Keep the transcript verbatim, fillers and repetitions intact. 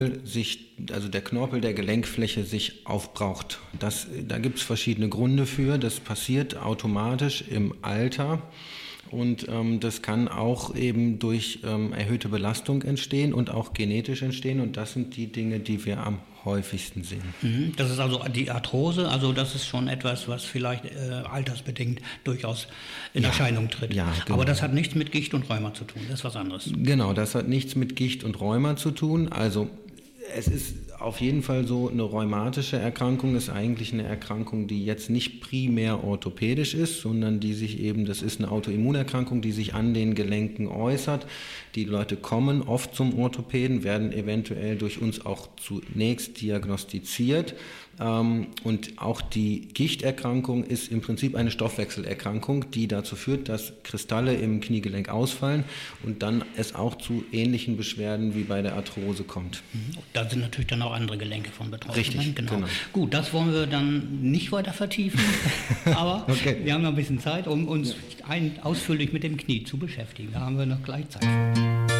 sich, also der Knorpel der Gelenkfläche sich aufbraucht. Das, da gibt es verschiedene Gründe für. Das passiert automatisch im Alter. Und ähm, das kann auch eben durch ähm, erhöhte Belastung entstehen und auch genetisch entstehen. Und das sind die Dinge, die wir am häufigsten sehen. Das ist also die Arthrose, also das ist schon etwas, was vielleicht äh, altersbedingt durchaus in ja, Erscheinung tritt. Ja, genau. Aber das hat nichts mit Gicht und Rheuma zu tun, das ist was anderes. Genau, das hat nichts mit Gicht und Rheuma zu tun. Also es ist auf jeden Fall so, eine rheumatische Erkrankung ist eigentlich eine Erkrankung, die jetzt nicht primär orthopädisch ist, sondern die sich eben, das ist eine Autoimmunerkrankung, die sich an den Gelenken äußert. Die Leute kommen oft zum Orthopäden, werden eventuell durch uns auch zunächst diagnostiziert. Und auch die Gichterkrankung ist im Prinzip eine Stoffwechselerkrankung, die dazu führt, dass Kristalle im Kniegelenk ausfallen und dann es auch zu ähnlichen Beschwerden wie bei der Arthrose kommt. Da sind natürlich dann auch andere Gelenke von betroffen. Richtig, genau. genau. Gut, das wollen wir dann nicht weiter vertiefen, aber okay. Wir haben noch ein bisschen Zeit, um uns ein, ausführlich mit dem Knie zu beschäftigen. Da haben wir noch gleich Zeit für.